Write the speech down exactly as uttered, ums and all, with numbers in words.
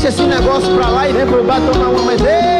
deixa esse negócio pra lá e vem pro bar tomar uma, mas ei,